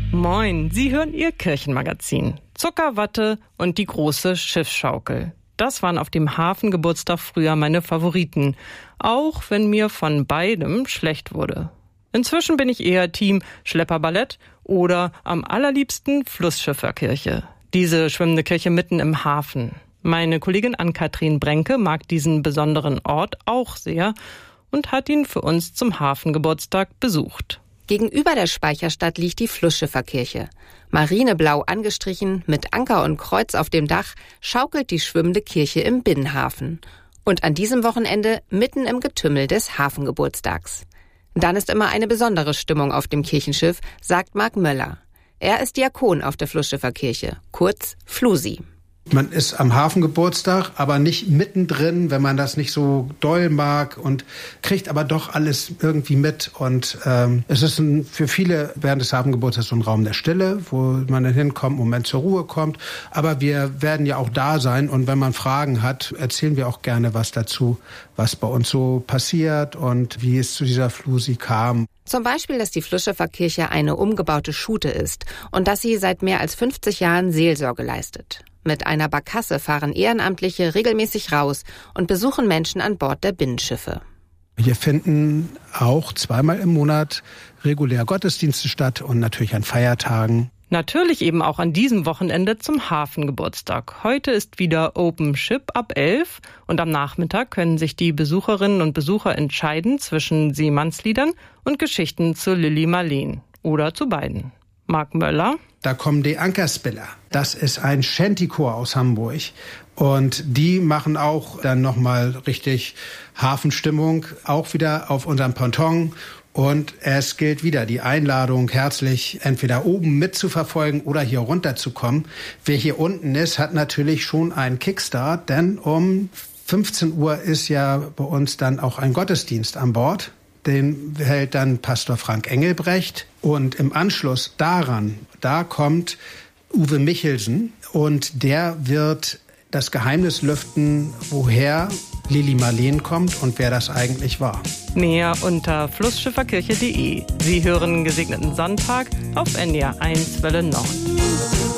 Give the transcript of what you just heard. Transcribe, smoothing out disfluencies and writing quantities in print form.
Moin, Sie hören Ihr Kirchenmagazin. Zucker, Watte und die große Schiffsschaukel. Das waren auf dem Hafengeburtstag früher meine Favoriten, auch wenn mir von beidem schlecht wurde. Inzwischen bin ich eher Team Schlepperballett oder am allerliebsten Flussschifferkirche. Diese schwimmende Kirche mitten im Hafen. Meine Kollegin Ann-Kathrin Brenke mag diesen besonderen Ort auch sehr und hat ihn für uns zum Hafengeburtstag besucht. Gegenüber der Speicherstadt liegt die Flussschifferkirche. Marineblau angestrichen, mit Anker und Kreuz auf dem Dach, schaukelt die schwimmende Kirche im Binnenhafen. Und an diesem Wochenende mitten im Getümmel des Hafengeburtstags. Dann ist immer eine besondere Stimmung auf dem Kirchenschiff, sagt Marc Möller. Er ist Diakon auf der Flussschifferkirche, kurz Flusi. Man ist am Hafengeburtstag, aber nicht mittendrin, wenn man das nicht so doll mag, und kriegt aber doch alles irgendwie mit. Und es ist für viele während des Hafengeburtstags so ein Raum der Stille, wo man dann hinkommt, einen Moment zur Ruhe kommt. Aber wir werden ja auch da sein, und wenn man Fragen hat, erzählen wir auch gerne was dazu, was bei uns so passiert und wie es zu dieser Flusi kam. Zum Beispiel, dass die Flussschifferkirche eine umgebaute Schute ist und dass sie seit mehr als 50 Jahren Seelsorge leistet. Mit einer Barkasse fahren Ehrenamtliche regelmäßig raus und besuchen Menschen an Bord der Binnenschiffe. Hier finden auch zweimal im Monat regulär Gottesdienste statt und natürlich an Feiertagen. Natürlich eben auch an diesem Wochenende zum Hafengeburtstag. Heute ist wieder Open Ship ab 11 und am Nachmittag können sich die Besucherinnen und Besucher entscheiden zwischen Seemannsliedern und Geschichten zu Lilli Marleen oder zu beiden. Marc Möller. Da kommen die Ankerspiller. Das ist ein Shantychor aus Hamburg. Und die machen auch dann nochmal richtig Hafenstimmung, auch wieder auf unserem Ponton. Und es gilt wieder die Einladung, herzlich entweder oben mitzuverfolgen oder hier runterzukommen. Wer hier unten ist, hat natürlich schon einen Kickstart, denn um 15 Uhr ist ja bei uns dann auch ein Gottesdienst an Bord. Den hält dann Pastor Frank Engelbrecht. Und im Anschluss daran, da kommt Uwe Michelsen und der wird das Geheimnis lüften, woher Lilli Marleen kommt und wer das eigentlich war. Mehr unter flussschifferkirche.de. Sie hören Gesegneten Sonntag auf NDR 1 Welle Nord.